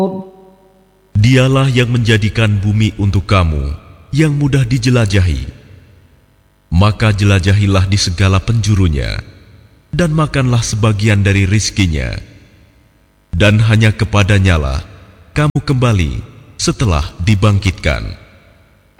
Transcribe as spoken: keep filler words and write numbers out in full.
Dialah yang menjadikan bumi untuk kamu yang mudah dijelajahi. Maka jelajahilah di segala penjurunya, dan makanlah sebagian dari rizkinya. Dan hanya kepadanyalah kamu kembali setelah dibangkitkan.